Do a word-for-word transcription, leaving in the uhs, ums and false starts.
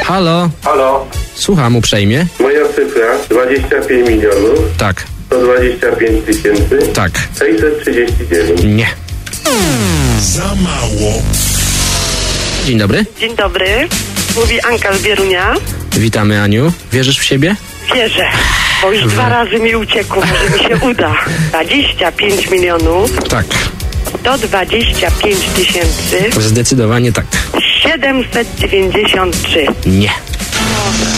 Halo? Halo? Słucham uprzejmie. Moja cyfra dwadzieścia pięć milionów Tak. sto dwadzieścia pięć tysięcy Tak. sześćset trzydzieści dziewięć. Nie. Za mało. Dzień dobry. Dzień dobry, mówi Anka z Bierunia. Witamy, Aniu. Wierzysz w siebie? Wierzę, bo już dwa razy mi uciekło, może mi się uda. dwadzieścia pięć milionów Tak. sto dwadzieścia pięć tysięcy Zdecydowanie tak. siedemset dziewięćdziesiąt trzy. Nie.